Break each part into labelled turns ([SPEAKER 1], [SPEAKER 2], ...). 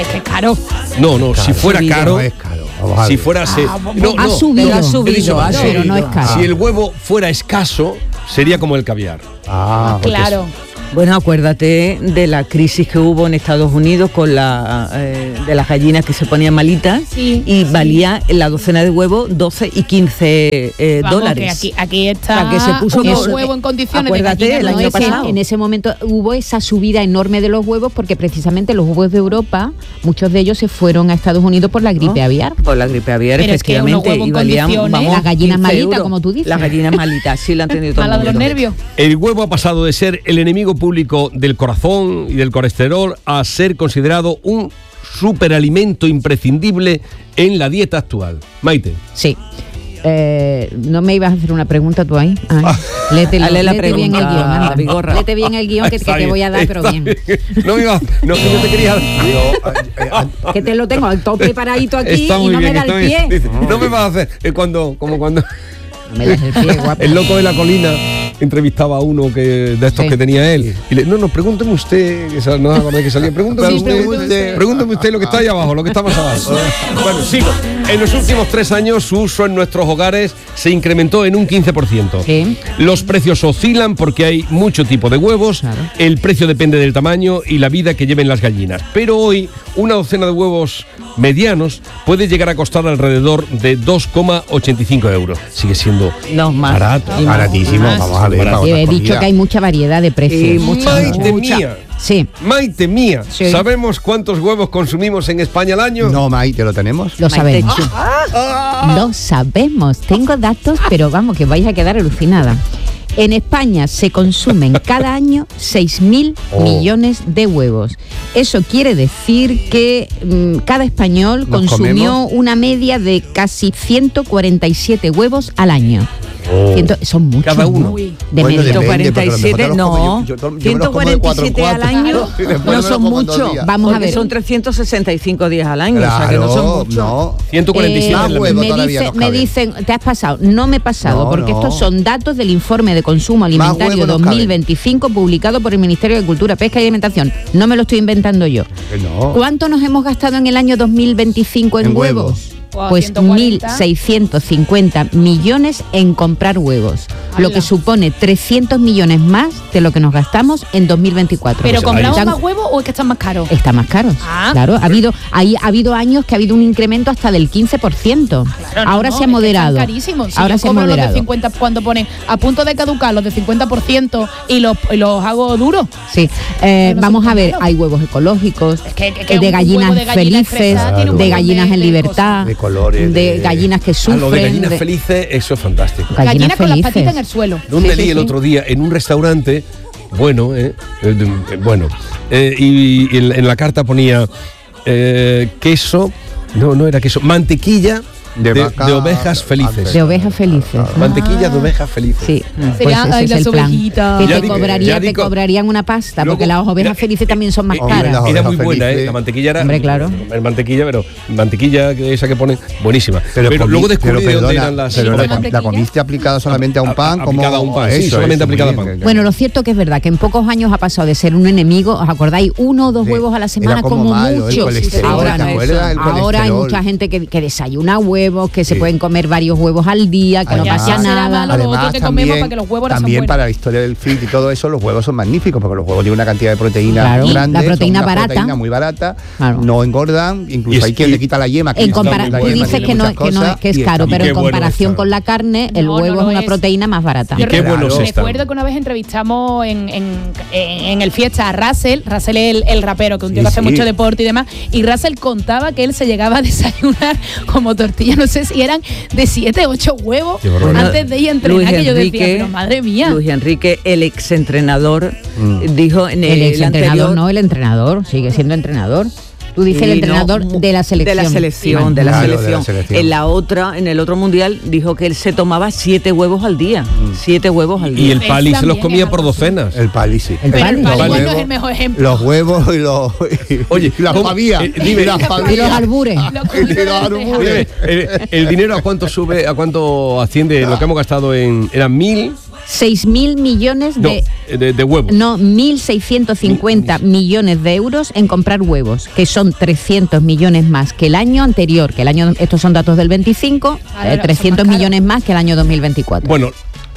[SPEAKER 1] Es que es caro.
[SPEAKER 2] No,
[SPEAKER 3] Claro,
[SPEAKER 2] si fuera
[SPEAKER 3] subido,
[SPEAKER 2] caro,
[SPEAKER 3] no es caro. Vamos a
[SPEAKER 2] si
[SPEAKER 3] ver.
[SPEAKER 2] fuera...
[SPEAKER 4] Ha subido,
[SPEAKER 3] pero
[SPEAKER 4] no es caro.
[SPEAKER 2] Si el huevo fuera escaso, sería como el caviar.
[SPEAKER 3] Porque
[SPEAKER 1] Claro.
[SPEAKER 5] Bueno, acuérdate de la crisis que hubo en Estados Unidos con de las gallinas que se ponían malitas y valía la docena de huevos 12 y 15
[SPEAKER 1] Vamos,
[SPEAKER 5] dólares.
[SPEAKER 1] que aquí está
[SPEAKER 5] O sea, que se puso
[SPEAKER 1] un
[SPEAKER 5] como-
[SPEAKER 1] huevo en condiciones
[SPEAKER 5] acuérdate,
[SPEAKER 1] de
[SPEAKER 5] el
[SPEAKER 1] gallina,
[SPEAKER 5] año
[SPEAKER 1] ¿no?
[SPEAKER 5] pasado.
[SPEAKER 4] En ese momento hubo esa subida enorme de los huevos porque precisamente los huevos de Europa, muchos de ellos se fueron a Estados Unidos por la gripe aviar.
[SPEAKER 5] Por la gripe aviar,
[SPEAKER 1] Pero es que unos
[SPEAKER 5] efectivamente,
[SPEAKER 1] huevos en
[SPEAKER 5] y valían,
[SPEAKER 1] condiciones.
[SPEAKER 5] vamos,
[SPEAKER 4] Las gallinas
[SPEAKER 5] 15
[SPEAKER 4] malitas,
[SPEAKER 5] euros.
[SPEAKER 4] como tú dices.
[SPEAKER 5] Las gallinas malitas, sí la han tenido todo el
[SPEAKER 1] Mala de los
[SPEAKER 5] mundo.
[SPEAKER 1] nervios.
[SPEAKER 2] El huevo ha pasado de ser el enemigo público del corazón y del colesterol a ser considerado un superalimento imprescindible en la dieta actual. Maite.
[SPEAKER 4] Sí. No me ibas a hacer una pregunta tú ahí. Léete
[SPEAKER 5] Dale la
[SPEAKER 4] bien el
[SPEAKER 5] pregunta,
[SPEAKER 4] guión, anda.
[SPEAKER 5] Vigorra.
[SPEAKER 4] Léete bien el guión que te voy a dar, pero bien.
[SPEAKER 2] No me iba, no, que yo te quería...
[SPEAKER 4] Que te lo tengo todo preparadito aquí
[SPEAKER 2] Está
[SPEAKER 4] y
[SPEAKER 2] muy
[SPEAKER 4] no
[SPEAKER 2] bien,
[SPEAKER 4] me da
[SPEAKER 2] está
[SPEAKER 4] el
[SPEAKER 2] bien.
[SPEAKER 4] pie.
[SPEAKER 2] Dice, no me vas a hacer... como cuando
[SPEAKER 4] No me das el pie, guapo.
[SPEAKER 2] el loco de la colina entrevistaba a uno de estos
[SPEAKER 4] Sí.
[SPEAKER 2] que tenía él. Y le, pregúnteme usted, no me acordé que salía, pregúnteme usted lo que está ahí abajo, lo que está más abajo. Bueno, sigo. En los últimos 3 años su uso en nuestros hogares se incrementó en un 15%.
[SPEAKER 4] Sí.
[SPEAKER 2] Los precios oscilan porque hay mucho tipo de huevos,
[SPEAKER 4] Claro.
[SPEAKER 2] el precio depende del tamaño y la vida que lleven las gallinas. Pero hoy una docena de huevos medianos puede llegar a costar alrededor de 2,85 euros. Sigue siendo
[SPEAKER 5] No, más.
[SPEAKER 2] barato.
[SPEAKER 5] Y más.
[SPEAKER 3] baratísimo, vamos a ver.
[SPEAKER 2] Barato.
[SPEAKER 3] para
[SPEAKER 4] He
[SPEAKER 3] otra
[SPEAKER 4] dicho
[SPEAKER 3] comida.
[SPEAKER 4] que hay mucha variedad de precios.
[SPEAKER 5] Y mucha.
[SPEAKER 2] Maite mía,
[SPEAKER 4] Sí,
[SPEAKER 2] Maite mía,
[SPEAKER 4] Sí.
[SPEAKER 2] ¿sabemos cuántos huevos consumimos en España al año?
[SPEAKER 3] No, Maite, ¿lo tenemos?
[SPEAKER 4] lo sabemos.
[SPEAKER 2] Ah.
[SPEAKER 4] Lo sabemos. Tengo datos, pero vamos, que vais a quedar alucinada. En España se consumen cada año 6.000 millones de huevos. Eso quiere decir que cada español
[SPEAKER 3] ¿Nos
[SPEAKER 4] consumió
[SPEAKER 3] comemos?
[SPEAKER 4] una media de casi 147 huevos al año. Son muchos.
[SPEAKER 2] Cada uno.
[SPEAKER 4] ¿no?
[SPEAKER 1] Uy.
[SPEAKER 4] De
[SPEAKER 3] Bueno,
[SPEAKER 4] media.
[SPEAKER 3] depende, porque a lo mejor
[SPEAKER 5] 147,
[SPEAKER 3] te los
[SPEAKER 5] no.
[SPEAKER 3] como yo me los como de 4 en
[SPEAKER 5] 147 al
[SPEAKER 3] 4.
[SPEAKER 5] año
[SPEAKER 3] Y después me
[SPEAKER 5] no
[SPEAKER 3] los
[SPEAKER 5] son
[SPEAKER 3] como en 2
[SPEAKER 5] mucho.
[SPEAKER 3] días.
[SPEAKER 4] Vamos a
[SPEAKER 5] Porque
[SPEAKER 4] ver.
[SPEAKER 5] son 365 días al año, o sea que
[SPEAKER 3] Claro,
[SPEAKER 5] no son muchos.
[SPEAKER 3] no.
[SPEAKER 2] 147
[SPEAKER 3] Más
[SPEAKER 2] en la
[SPEAKER 3] huevos
[SPEAKER 2] misma.
[SPEAKER 3] todavía nos
[SPEAKER 4] me
[SPEAKER 3] caben.
[SPEAKER 4] dicen, ¿te has pasado? No me he pasado,
[SPEAKER 3] No,
[SPEAKER 4] porque
[SPEAKER 3] no.
[SPEAKER 4] estos son datos del informe de consumo alimentario
[SPEAKER 3] huevos nos
[SPEAKER 4] 2025 publicado por el Ministerio de Agricultura, Pesca y Alimentación. No me lo estoy inventando yo.
[SPEAKER 3] Que no.
[SPEAKER 4] ¿Cuánto nos hemos gastado en el año 2025 en
[SPEAKER 3] En
[SPEAKER 4] huevos?
[SPEAKER 3] huevos.
[SPEAKER 4] Pues
[SPEAKER 1] 140.
[SPEAKER 4] 1.650 millones en comprar huevos, lo
[SPEAKER 1] ¡Hala!
[SPEAKER 4] que supone 300 millones más de lo que nos gastamos en 2024.
[SPEAKER 1] ¿Pero
[SPEAKER 2] Pues
[SPEAKER 1] compramos
[SPEAKER 4] Están-
[SPEAKER 1] más huevos o es que están más caros?
[SPEAKER 4] Están más caros.
[SPEAKER 1] Ah.
[SPEAKER 4] Claro, ha habido años que ha habido un incremento hasta del 15%.
[SPEAKER 1] Claro,
[SPEAKER 4] Ahora
[SPEAKER 1] no,
[SPEAKER 4] se ha
[SPEAKER 1] es que
[SPEAKER 4] moderado.
[SPEAKER 1] están carísimos. Si
[SPEAKER 4] Ahora
[SPEAKER 1] yo
[SPEAKER 4] se ha
[SPEAKER 1] cobro los de
[SPEAKER 4] moderado.
[SPEAKER 1] 50 cuando ponen a punto de caducar los de 50% y los hago duros.
[SPEAKER 4] Sí.
[SPEAKER 1] no
[SPEAKER 4] Vamos
[SPEAKER 1] son
[SPEAKER 4] a ver,
[SPEAKER 1] malos.
[SPEAKER 4] hay huevos ecológicos,
[SPEAKER 1] que
[SPEAKER 4] de
[SPEAKER 1] un
[SPEAKER 4] gallinas
[SPEAKER 1] huevo de gallina
[SPEAKER 4] felices,
[SPEAKER 1] expresada
[SPEAKER 3] tiene un
[SPEAKER 4] de
[SPEAKER 3] montón
[SPEAKER 4] gallinas en
[SPEAKER 1] de
[SPEAKER 4] libertad,
[SPEAKER 3] De colores,
[SPEAKER 4] de
[SPEAKER 3] de-
[SPEAKER 4] gallinas que
[SPEAKER 2] A
[SPEAKER 4] sufren.
[SPEAKER 2] lo de gallinas
[SPEAKER 4] de-
[SPEAKER 2] felices, eso es fantástico.
[SPEAKER 1] Gallinas con las
[SPEAKER 4] felices.
[SPEAKER 1] patitas en el suelo.
[SPEAKER 2] ¿Dónde
[SPEAKER 4] Sí,
[SPEAKER 2] leí
[SPEAKER 4] sí,
[SPEAKER 2] el
[SPEAKER 4] sí.
[SPEAKER 2] otro día? En un restaurante, bueno, y en la carta ponía queso, no era queso, mantequilla
[SPEAKER 3] De vaca-
[SPEAKER 2] de ovejas felices.
[SPEAKER 4] De ovejas felices.
[SPEAKER 2] Mantequilla de ovejas felices.
[SPEAKER 4] Sí,
[SPEAKER 1] Sería,
[SPEAKER 4] pues
[SPEAKER 1] ay,
[SPEAKER 4] ese
[SPEAKER 1] las
[SPEAKER 4] es el plan.
[SPEAKER 1] ovejitas.
[SPEAKER 4] Que
[SPEAKER 2] Ya
[SPEAKER 4] te,
[SPEAKER 2] digo,
[SPEAKER 4] te cobrarían una pasta,
[SPEAKER 2] Luego,
[SPEAKER 4] porque las ovejas
[SPEAKER 2] mira,
[SPEAKER 4] felices también son más
[SPEAKER 3] hombre,
[SPEAKER 4] caras.
[SPEAKER 3] las
[SPEAKER 2] Era
[SPEAKER 3] ovejas
[SPEAKER 2] muy buena,
[SPEAKER 3] felices.
[SPEAKER 2] La mantequilla era...
[SPEAKER 4] Hombre, claro.
[SPEAKER 2] El mantequilla, pero mantequilla esa que ponen, buenísima. Pero
[SPEAKER 3] comí-
[SPEAKER 2] luego descubrí
[SPEAKER 3] pero
[SPEAKER 2] de dónde
[SPEAKER 3] perdona,
[SPEAKER 2] eran las...
[SPEAKER 3] pero
[SPEAKER 1] ¿la
[SPEAKER 3] la
[SPEAKER 1] mantequilla?
[SPEAKER 3] comiste aplicada solamente a un pan, como
[SPEAKER 2] aplicada a un pan, sí, solamente
[SPEAKER 3] muy
[SPEAKER 2] aplicada a
[SPEAKER 3] bien,
[SPEAKER 2] pan.
[SPEAKER 3] que-
[SPEAKER 4] Bueno, lo cierto que es verdad que en pocos años ha pasado de ser un enemigo, ¿os acordáis? 1 o 2
[SPEAKER 3] Sí.
[SPEAKER 4] huevos a la
[SPEAKER 3] Era
[SPEAKER 4] semana
[SPEAKER 3] como
[SPEAKER 4] como
[SPEAKER 3] malo, el
[SPEAKER 4] mucho.
[SPEAKER 3] colesterol,
[SPEAKER 4] Ahora
[SPEAKER 3] ¿te
[SPEAKER 4] no.
[SPEAKER 3] acuerdas? El
[SPEAKER 4] Ahora hay
[SPEAKER 3] colesterol.
[SPEAKER 4] mucha gente que desayuna huevos, que se
[SPEAKER 3] Sí.
[SPEAKER 4] pueden comer varios huevos al día, que no
[SPEAKER 3] Además-
[SPEAKER 4] pasa
[SPEAKER 1] será
[SPEAKER 4] nada.
[SPEAKER 1] malo lo otro que comemos para que los huevos no sean
[SPEAKER 3] también
[SPEAKER 1] buenos.
[SPEAKER 3] para la historia del fit y todo eso, los huevos son magníficos porque los huevos tienen una cantidad de proteína
[SPEAKER 4] Claro,
[SPEAKER 3] grande,
[SPEAKER 4] la proteína
[SPEAKER 3] son una
[SPEAKER 4] barata.
[SPEAKER 3] proteína muy barata,
[SPEAKER 4] Claro.
[SPEAKER 3] no engordan, incluso
[SPEAKER 2] Y es-
[SPEAKER 3] hay quien
[SPEAKER 2] y-
[SPEAKER 3] le quita la yema. que
[SPEAKER 4] En
[SPEAKER 3] la
[SPEAKER 4] compara-
[SPEAKER 3] yema
[SPEAKER 4] tú
[SPEAKER 3] tiene
[SPEAKER 4] dices que
[SPEAKER 3] muchas cosas,
[SPEAKER 4] que es
[SPEAKER 3] y
[SPEAKER 4] caro,
[SPEAKER 3] está
[SPEAKER 4] pero
[SPEAKER 2] muy
[SPEAKER 4] en
[SPEAKER 2] bueno
[SPEAKER 4] comparación
[SPEAKER 2] está.
[SPEAKER 4] con la carne, el
[SPEAKER 1] No,
[SPEAKER 4] huevo
[SPEAKER 1] no
[SPEAKER 4] es
[SPEAKER 1] lo
[SPEAKER 4] una
[SPEAKER 1] es.
[SPEAKER 4] proteína más barata.
[SPEAKER 2] Y qué
[SPEAKER 3] Claro.
[SPEAKER 2] buenos están.
[SPEAKER 1] Recuerdo que una vez entrevistamos en el Fiesta a Russell es el rapero, que un tío
[SPEAKER 3] Sí,
[SPEAKER 1] que hace
[SPEAKER 3] sí.
[SPEAKER 1] mucho deporte y demás, y Russell contaba que él se llegaba a desayunar como tortilla, no sé si eran de 7, 8 huevos
[SPEAKER 2] Qué barbaridad.
[SPEAKER 1] antes de ir a entrenar, que yo decía, pero madre mía.
[SPEAKER 5] Luis Enrique, el exentrenador, dijo en
[SPEAKER 4] El
[SPEAKER 5] el
[SPEAKER 4] exentrenador
[SPEAKER 5] anterior...
[SPEAKER 4] no, el entrenador, sigue siendo entrenador. Tú dices el
[SPEAKER 5] Y
[SPEAKER 4] entrenador
[SPEAKER 5] no,
[SPEAKER 4] de la selección.
[SPEAKER 5] De la selección, de la
[SPEAKER 3] Claro, de la
[SPEAKER 5] selección.
[SPEAKER 3] selección.
[SPEAKER 5] En el otro mundial dijo que él se tomaba 7 huevos al día. 7 huevos al día.
[SPEAKER 2] Y el
[SPEAKER 1] Él
[SPEAKER 2] pali se los
[SPEAKER 1] también
[SPEAKER 2] comía
[SPEAKER 1] es
[SPEAKER 2] por
[SPEAKER 1] algo
[SPEAKER 2] docenas.
[SPEAKER 3] El pali, sí.
[SPEAKER 4] El
[SPEAKER 1] Pero
[SPEAKER 4] pali.
[SPEAKER 1] el pali
[SPEAKER 3] Los
[SPEAKER 1] no es
[SPEAKER 3] huevos-
[SPEAKER 1] el mejor ejemplo.
[SPEAKER 3] Los huevos y los...
[SPEAKER 2] Oye,
[SPEAKER 3] y las
[SPEAKER 2] ¿cómo?
[SPEAKER 3] pavías.
[SPEAKER 2] Dime,
[SPEAKER 3] y las
[SPEAKER 4] Y los
[SPEAKER 3] pavías.
[SPEAKER 4] albures.
[SPEAKER 3] Y los albures.
[SPEAKER 2] el dinero a cuánto sube, a cuánto asciende lo que hemos gastado en... ¿Eran 1.000?
[SPEAKER 4] 6.000 millones
[SPEAKER 2] de huevos.
[SPEAKER 4] No, 1.650 millones de euros en comprar huevos, que son 300 millones más que el año anterior, estos son datos del 25, 300 millones más que el año 2024.
[SPEAKER 2] Bueno,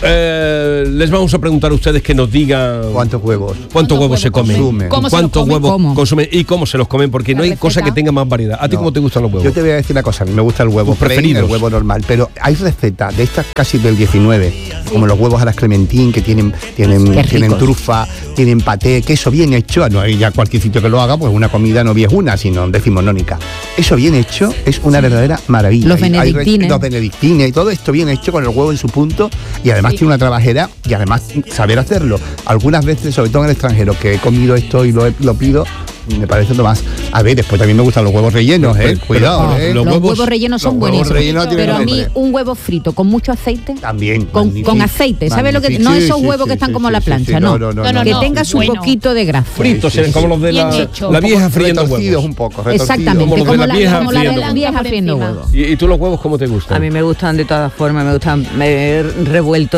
[SPEAKER 2] les vamos a preguntar a ustedes que nos digan
[SPEAKER 3] ¿cuántos huevos
[SPEAKER 2] se comen? ¿Cuántos huevos consumen y cómo se los comen? Porque no hay cosa que tenga más variedad. ¿A ti cómo te gustan los huevos?
[SPEAKER 3] Yo te voy a decir una cosa, a mí me gusta el huevo plain, el huevo normal, pero hay recetas de estas casi del 19, como los huevos a las Clementín, que tienen trufa, tienen paté, queso bien hecho. No hay ya cualquier sitio que lo haga, pues una comida no viejuna, sino decimonónica. Eso bien hecho es una verdadera maravilla.
[SPEAKER 4] Los
[SPEAKER 3] benedictines y todo esto bien hecho con el huevo en su punto, y además tiene una trabajera y además saber hacerlo. Algunas veces, sobre todo en el extranjero, que he comido esto y lo pido, me parece lo más. A ver, después también me gustan los huevos rellenos, cuidado.
[SPEAKER 4] Los huevos rellenos son buenísimos. Pero a mí un huevo frito con mucho aceite.
[SPEAKER 3] También.
[SPEAKER 4] Con aceite, ¿sabes lo que? No esos huevos que están como a la plancha, no. Que tenga su poquito de grasa.
[SPEAKER 2] Fritos, como los de la vieja friendo huevos.
[SPEAKER 3] Un poco.
[SPEAKER 4] Exactamente, como la vieja friendo huevos.
[SPEAKER 2] ¿Y tú los huevos cómo te gustan?
[SPEAKER 5] A mí me gustan de todas formas, me gustan revueltos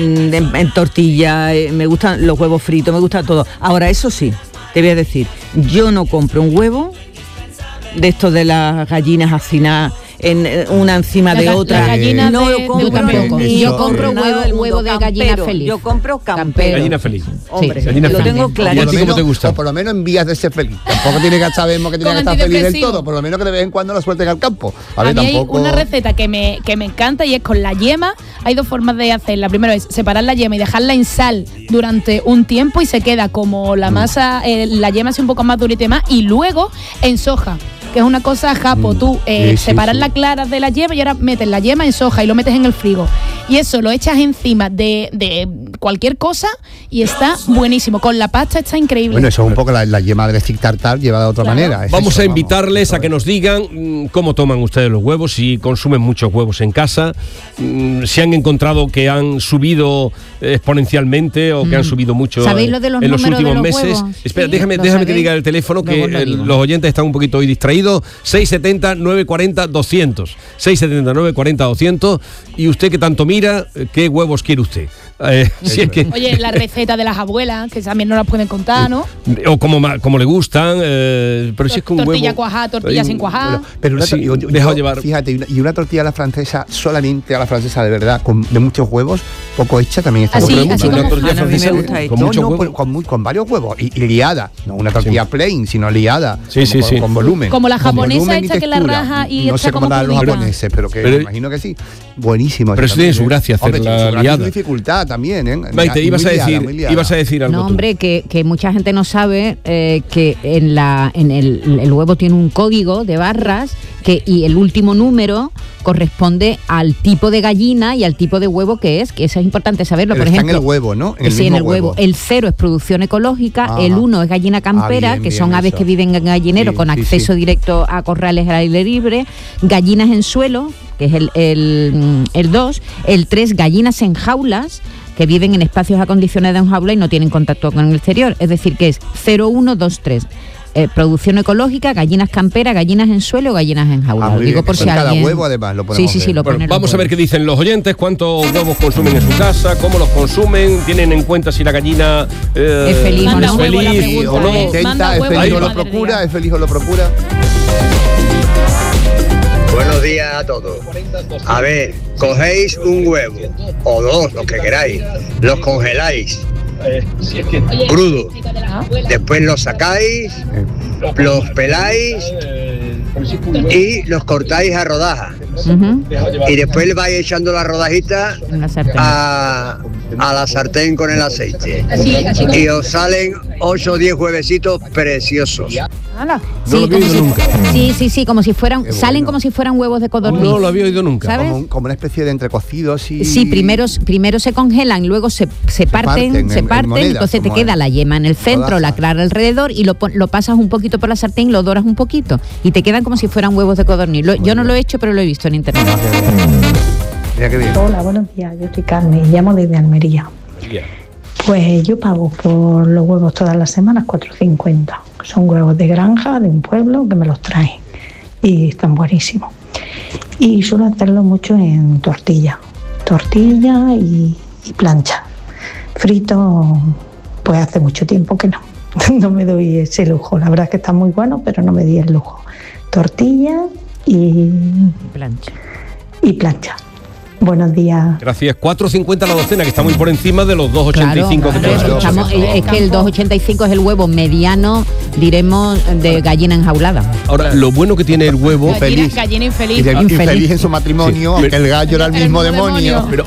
[SPEAKER 5] en tortilla, me gustan los huevos fritos, me gusta todo. Ahora, eso sí, te voy a decir, yo no compro un huevo de estos de las gallinas hacinadas en una encima de otra.
[SPEAKER 4] No lo compro. Yo compro huevo de gallina feliz.
[SPEAKER 5] Yo compro campero.
[SPEAKER 2] Gallina feliz.
[SPEAKER 5] Hombre,
[SPEAKER 2] gallina
[SPEAKER 5] lo
[SPEAKER 2] feliz.
[SPEAKER 5] tengo claro.
[SPEAKER 2] ¿Y a ti cómo te gusta?
[SPEAKER 3] O por lo menos en vías de ser feliz. Tampoco sabemos que tiene que estar feliz del todo. Por lo menos que de vez en cuando lo suelten al campo.
[SPEAKER 1] A mí tampoco... hay una receta que me encanta, y es con la yema. Hay dos formas de hacerla. Primero es separar la yema y dejarla en sal durante un tiempo, y se queda como la masa, la yema es un poco más durita y demás, y luego en soja, que es una cosa japo. Tú separas la clara de la yema y ahora metes la yema en soja y lo metes en el frigo, y eso lo echas encima de cualquier cosa y está buenísimo. Con la pasta está increíble.
[SPEAKER 3] Bueno, eso es un poco la yema del stick tartar llevada de otra manera.
[SPEAKER 2] Vamos a invitarles a que nos digan cómo toman ustedes los huevos, si consumen muchos huevos en casa, si han encontrado que han subido exponencialmente o que han subido mucho
[SPEAKER 4] en los últimos meses.
[SPEAKER 2] Espera, déjame que diga el teléfono, que los oyentes están un poquito hoy distraídos. 670-940-200. 670-940-200. Y usted que tanto mira, ¿qué huevos quiere usted? Si es que...
[SPEAKER 1] Oye, la receta de las abuelas, que también no las pueden contar, ¿no?
[SPEAKER 2] O como le gustan, pero si es que un
[SPEAKER 1] tortilla
[SPEAKER 2] huevo...
[SPEAKER 1] cuajada, tortilla sin cuajar.
[SPEAKER 3] Pero deja llevar. Fíjate, y una tortilla a la francesa, solamente a la francesa de verdad, de muchos huevos, poco hecha, también está
[SPEAKER 1] así
[SPEAKER 3] una
[SPEAKER 2] tortilla francesa
[SPEAKER 3] con muchos huevos. Con varios huevos y liada, no una tortilla plain, sino liada, con volumen.
[SPEAKER 1] Como la japonesa esta que la raja y
[SPEAKER 3] no
[SPEAKER 1] está
[SPEAKER 3] sé cómo
[SPEAKER 1] como
[SPEAKER 3] la los japoneses, pero me imagino que sí. Buenísimo.
[SPEAKER 2] Pero eso tiene su gracia, hacer la liada.
[SPEAKER 3] Dificultad también,
[SPEAKER 2] Maite, ibas a decir algo.
[SPEAKER 4] No, hombre, que mucha gente no sabe que en el huevo tiene un código de barras y el último número corresponde al tipo de gallina y al tipo de huevo que eso es importante saberlo.
[SPEAKER 3] Pero
[SPEAKER 4] por ejemplo,
[SPEAKER 3] en el huevo, ¿no?
[SPEAKER 4] En el huevo. El 0 es producción ecológica, el 1 es gallina campera, que son aves que viven en gallinero con acceso directo a corrales al aire libre, gallinas en suelo, que es el 2, el 3 gallinas en jaulas, que viven en espacios acondicionados en jaula y no tienen contacto con el exterior, es decir, que es 0, 1, 2, 3. Producción ecológica, gallinas camperas, gallinas en suelo, gallinas en jaula. Digo por si
[SPEAKER 3] cada
[SPEAKER 4] alguien...
[SPEAKER 3] huevo además lo ponemos.
[SPEAKER 4] Sí, lo ponen.
[SPEAKER 2] Vamos a ver qué dicen los oyentes, cuántos huevos consumen en su casa, cómo los consumen, tienen en cuenta si la gallina
[SPEAKER 4] es feliz o no.
[SPEAKER 3] Intenta, es feliz o lo procura, es feliz o lo procura.
[SPEAKER 6] Buenos días a todos. A ver, cogéis un huevo o dos, lo que queráis, los congeláis crudo, después los sacáis, los peláis y los cortáis a rodajas. Y después le vais echando las rodajitas a la sartén con el aceite y os salen 8 o 10 huevecitos preciosos.
[SPEAKER 4] Sí, como si fueran, salen como si fueran huevos de codorniz.
[SPEAKER 2] No lo había oído nunca.
[SPEAKER 4] ¿Sabes?
[SPEAKER 3] Como una especie de entrecocidos.
[SPEAKER 4] Sí, primero se congelan, luego se parten, entonces te queda la yema en el centro, la clara alrededor y lo pasas un poquito por la sartén, lo doras un poquito y te quedan como si fueran huevos de codorniz. Yo no lo he hecho, pero lo he visto en internet.
[SPEAKER 3] Mira qué bien.
[SPEAKER 7] Hola, buenos días, yo soy Carmen, llamo desde Almería. Pues yo pago por los huevos todas las semanas 4,50. Son huevos de granja, de un pueblo, que me los traen y están buenísimos. Y suelo hacerlo mucho en tortilla y plancha. Frito, pues hace mucho tiempo que no. No me doy ese lujo. La verdad es que está muy bueno, pero no me di el lujo. Tortilla y plancha. Buenos días.
[SPEAKER 2] Gracias. 4,50 la docena, que está muy por encima de los 2,85 que tenemos.
[SPEAKER 4] Es que el 2,85 es el huevo mediano, diremos, de gallina enjaulada.
[SPEAKER 2] Ahora, lo bueno que tiene el huevo...
[SPEAKER 1] Gallina infeliz.
[SPEAKER 3] Infeliz en su matrimonio,
[SPEAKER 2] Sí.
[SPEAKER 3] que el gallo era el mismo demonio.
[SPEAKER 2] Pero